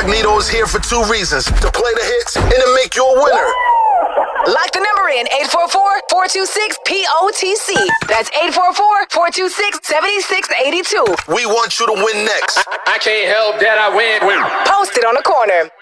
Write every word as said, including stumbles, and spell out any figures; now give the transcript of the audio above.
Magneto is here for two reasons: to play the hits and to make you a winner. Lock the number in eight four four, four two six, P O T C. That's eight four four, four two six, seven six eight two. We want you to win next. I, I can't help that I win. win. Post it on the corner.